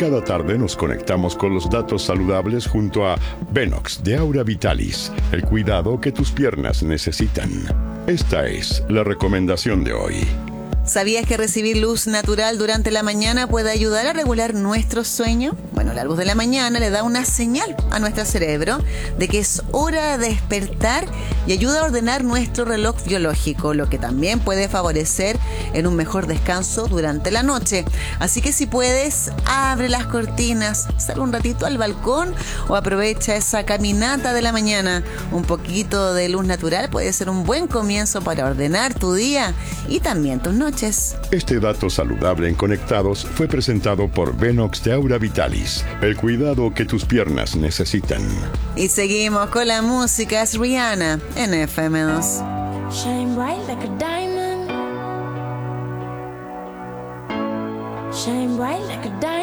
Cada tarde nos conectamos con los datos saludables junto a Venox de Aura Vitalis, el cuidado que tus piernas necesitan. Esta es la recomendación de hoy. ¿Sabías que recibir luz natural durante la mañana puede ayudar a regular nuestro sueño? Bueno, la luz de la mañana le da una señal a nuestro cerebro de que es hora de despertar y ayuda a ordenar nuestro reloj biológico, lo que también puede favorecer en un mejor descanso durante la noche. Así que si puedes, abre las cortinas, sal un ratito al balcón o aprovecha esa caminata de la mañana. Un poquito de luz natural puede ser un buen comienzo para ordenar tu día y también tus noches. Este dato saludable en Conectados fue presentado por Venox de Aura Vitalis, el cuidado que tus piernas necesitan. Y seguimos con la música, es Rihanna en FM2. Shine bright like a diamond. Shine bright like a diamond.